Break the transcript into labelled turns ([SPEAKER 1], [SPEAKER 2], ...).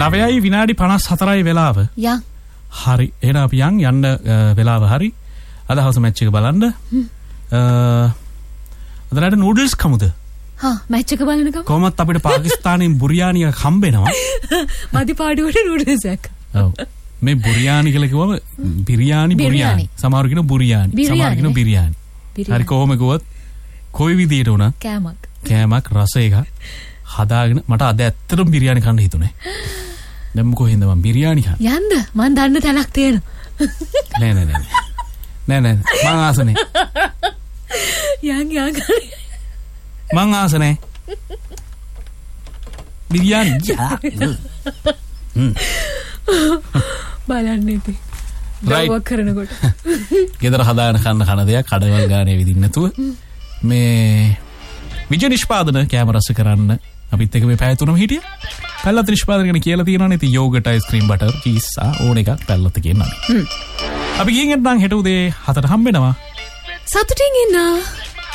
[SPEAKER 1] 9යි විනාඩි 54යි වෙලාව.
[SPEAKER 2] යන්.
[SPEAKER 1] හරි. එහෙනම් අපි යන්න වෙලාව හරි. අද හවස මැච් එක බලන්න. අදට නූඩල්ස් කමුද?
[SPEAKER 2] මැච් එක බලනකම්
[SPEAKER 1] කොහොමත් අපිට පාකිස්තානයෙන් බුරියානියක් හම්බෙනවා.
[SPEAKER 2] මදි පාඩුවට නූඩල්ස් එකක්.
[SPEAKER 1] ඔව්. මේ බුරියානි කියලා කිව්වම බිරියානි. සමහර කෙනෙක් බුරියානි. සමහර කෙනෙක් බිරියානි. හරි කොහොම ගියොත් කොයි විදියට වුණත් කෑමක් රස එක හදාගෙන මට අද ඇත්තටම බිරියානි කන්න හිතුනේ. දැන් මොකෝ හින්දා මම බිරියානි කන්න.
[SPEAKER 2] යන්න මං දන්න තැනක් තියෙනවා.
[SPEAKER 1] නෑ මං ආසනේ.
[SPEAKER 2] යන්
[SPEAKER 1] මං ආසනේ. බිරියානි.
[SPEAKER 2] බලන්න ඉතින්. දවවක් කරනකොට.
[SPEAKER 1] ගෙදර හදාගෙන කන දෙයක් කඩවල් ගානේ විදින්න නැතුව මේ විජය නිෂ්පාදන කැම රස කරන්න අපිත් එක්ක මේ පැය තුනම හිටියා. පැල්ලත් නිෂ්පාදන ගැන කියලා තියෙනවානේ. ඉතින් යෝගට් අයිස්ක්‍රීම් බටර් චීස් ඕන එකක් පැල්ලත් කියනවා. අපි ගිහින් එන්නම් හෙට උදේ 7ට හම්බ වෙනවා.
[SPEAKER 2] සතුටින් ඉන්න.